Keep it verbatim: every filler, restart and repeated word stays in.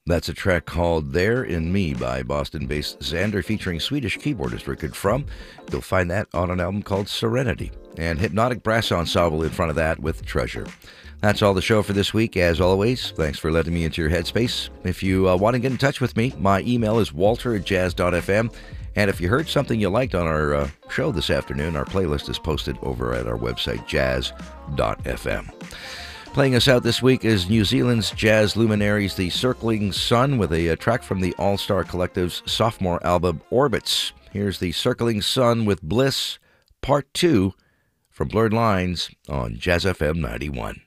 That's a track called There in Me by Boston-based Xander featuring Swedish keyboardist Rickard Frum. You'll find that on an album called Serenity. And Hypnotic Brass Ensemble in front of that with Treasure. That's all the show for this week. As always, thanks for letting me into your headspace. If you uh, want to get in touch with me, my email is walter at jazz dot f m. And if you heard something you liked on our uh, show this afternoon, our playlist is posted over at our website, jazz dot f m. Playing us out this week is New Zealand's jazz luminaries, The Circling Sun, with a, a track from the All-Star Collective's sophomore album, Orbits. Here's The Circling Sun with Bliss, Part two, from Blurred Lines on Jazz F M ninety-one.